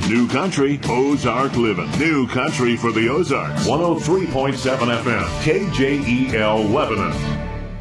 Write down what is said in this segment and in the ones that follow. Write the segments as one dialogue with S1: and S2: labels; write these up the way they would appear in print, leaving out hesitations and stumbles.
S1: New Country, Ozark Living. New Country for the Ozarks. 103.7 FM, KJEL Lebanon.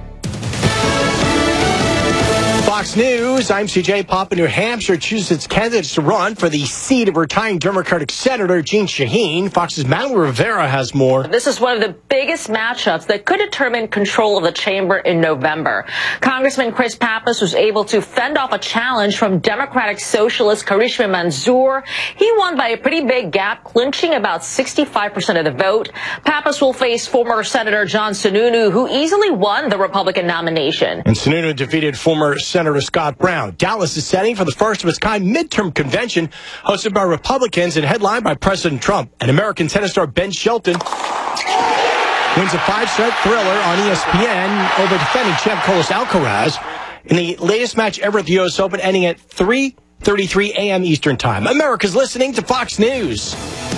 S2: Fox News, I'm CJ Papa. New Hampshire chooses its candidates to run for the seat of retiring Democratic Senator Jeanne Shaheen. Fox's Madeline Rivera has more.
S3: This is one of the biggest matchups that could determine control of the chamber in November. Congressman Chris Pappas was able to fend off a challenge from Democratic Socialist Karishma Manzoor. He won by a pretty big gap, clinching about 65% of the vote. Pappas will face former Senator John Sununu, who easily won the Republican nomination.
S2: And Sununu defeated former Senator Scott Brown. Dallas is setting for the first of its kind midterm convention hosted by Republicans and headlined by President Trump. And American tennis star Ben Shelton wins a 5-set thriller on ESPN over defending champ Carlos Alcaraz in the latest match ever at the U.S. Open, ending at 3:33 a.m. Eastern Time. America's listening to Fox News.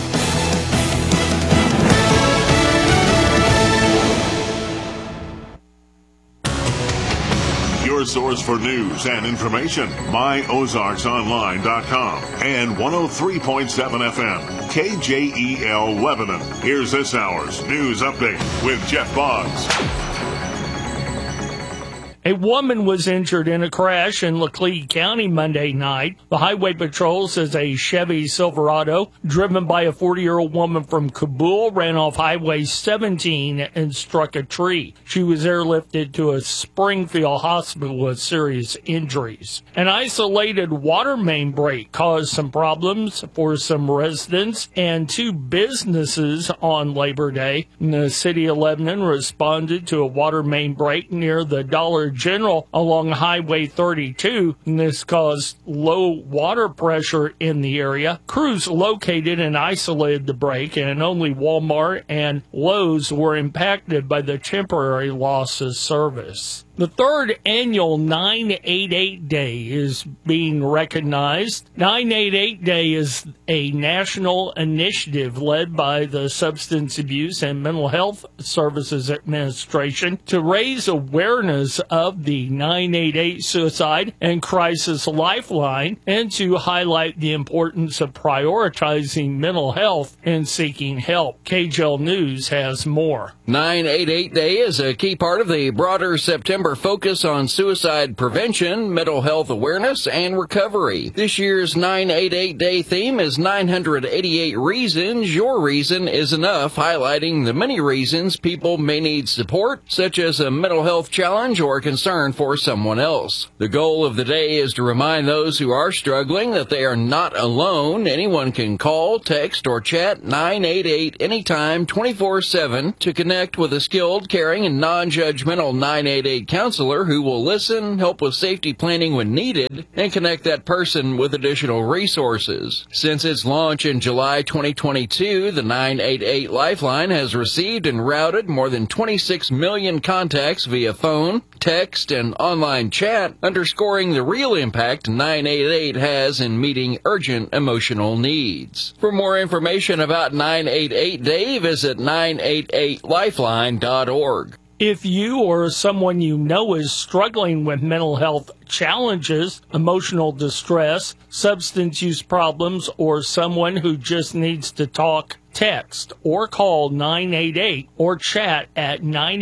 S1: Your source for news and information, myozarksonline.com and 103.7 FM, KJEL Lebanon. Here's this hour's news update with Jeff Boggs.
S4: A woman was injured in a crash in Laclede County Monday night. The Highway Patrol says a Chevy Silverado, driven by a 40-year-old woman from Kabul, ran off Highway 17 and struck a tree. She was airlifted to a Springfield hospital with serious injuries. An isolated water main break caused some problems for some residents and two businesses on Labor Day. The city of Lebanon responded to a water main break near the Dollar General along Highway 32, and this caused low water pressure in the area. Crews located and isolated the break, and only Walmart and Lowe's were impacted by the temporary loss of service. The third annual 988 Day is being recognized. 988 Day is a national initiative led by the Substance Abuse and Mental Health Services Administration to raise awareness of the 988 Suicide and Crisis Lifeline and to highlight the importance of prioritizing mental health and seeking help. KJEL News has more.
S5: 988 Day is a key part of the broader September focus on suicide prevention, mental health awareness, and recovery. This year's 988 Day theme is 988 Reasons Your Reason is Enough, highlighting the many reasons people may need support, such as a mental health challenge or concern for someone else. The goal of the day is to remind those who are struggling that they are not alone. Anyone can call, text, or chat 988 anytime, 24/7 to connect with a skilled, caring, and non-judgmental 988 counselor who will listen, help with safety planning when needed, and connect that person with additional resources. Since its launch in July 2022, the 988 Lifeline has received and routed more than 26 million contacts via phone, text, and online chat, underscoring the real impact 988 has in meeting urgent emotional needs. For more information about 988 Day, visit 988lifeline.org.
S4: If you or someone you know is struggling with mental health challenges, emotional distress, substance use problems, or someone who just needs to talk, text or call 988 or chat at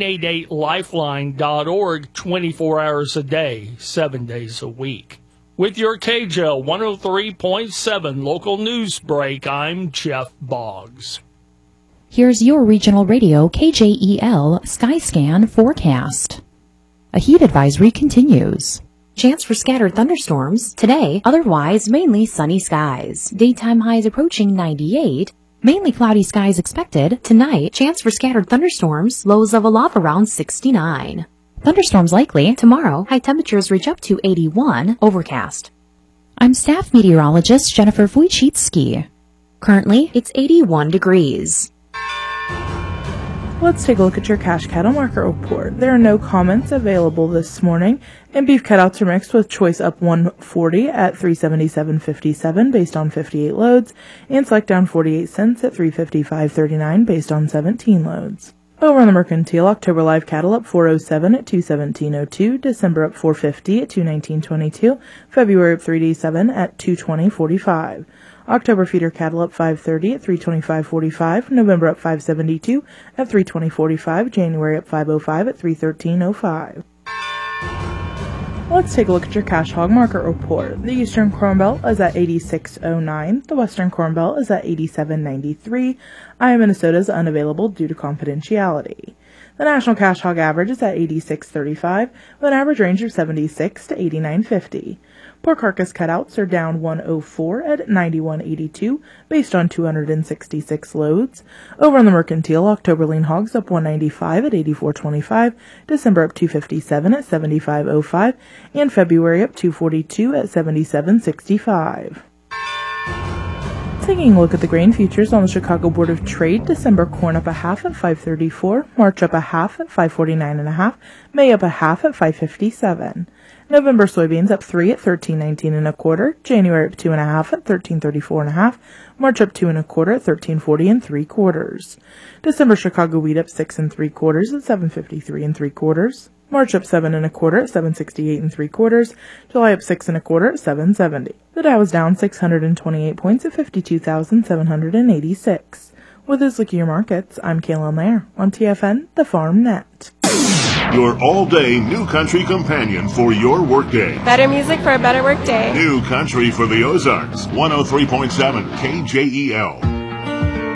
S4: 988lifeline.org 24 hours a day, 7 days a week. With your KJEL 103.7 local news break, I'm Jeff Boggs.
S6: Here's your regional radio KJEL Skyscan forecast. A heat advisory continues. Chance for scattered thunderstorms today, otherwise mainly sunny skies. Daytime highs approaching 98. Mainly cloudy skies expected. Tonight, chance for scattered thunderstorms, lows level off around 69. Thunderstorms likely. Tomorrow, high temperatures reach up to 81, overcast. I'm staff meteorologist Jennifer Wojcicki. Currently, it's 81 degrees.
S7: Let's take a look at your cash cattle market report. There are no comments available this morning, and beef cutouts are mixed with choice up 140 at $377.57 based on 58 loads, and select down 48 cents at $355.39 based on 17 loads. Over on the mercantile, October live cattle up 407 at 217.02, December up 450 at 219.22, February up 387 at 220.45. October feeder cattle up 5.30 at 325.45. November up 5.72 at 320.45. January up 5.05 at 313.05. Let's take a look at your cash hog market report. The Eastern Corn Belt is at 86.09. The Western Corn Belt is at 87.93. Iowa, Minnesota is unavailable due to confidentiality. The National Cash Hog average is at 86.35 with an average range of 76 to 89.50. Pork carcass cutouts are down 104 at 91.82 based on 266 loads. Over on the mercantile, October lean hogs up 195 at 84.25, December up 257 at 75.05, and February up 242 at 77.65. Taking a look at the grain futures on the Chicago Board of Trade, December corn up a half at 5.34, March up a half at 5.49.5, May up a half at 5.57. November soybeans up 3 at 13.19 1/4, January up 2 1/2 at 13.34 1/2, March up 2 1/4 at 13.40 3/4. December Chicago wheat up 6 3/4 at 7.53 3/4. March up 7 1/4 at 7.68 3/4. July up 6 1/4 at 7.70. The Dow is down 628 points at 52,786. With this look at your markets, I'm Kaylin Lair on TFN, the Farm Net.
S1: Your all-day New Country companion for your workday.
S8: Better music for a better workday.
S1: New Country for the Ozarks, 103.7 KJEL.